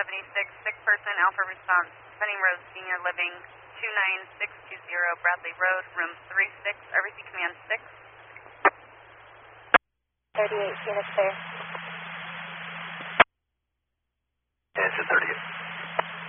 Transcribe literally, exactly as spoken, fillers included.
seventy-six, sick person, Alpha response, Penning Road, Senior Living, two nine six two zero, Bradley Road, room three six, R B C Command six. thirty-eight, Phoenix there.